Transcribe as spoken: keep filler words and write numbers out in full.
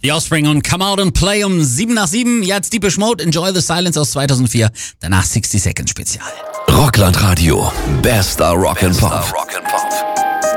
The Offspring und Come Out and Play um sieben nach sieben. Jetzt Deepish Mode, Enjoy the Silence aus zweitausendvier. Danach sixty Seconds Spezial. Rockland Radio. Bester Rock and Pop.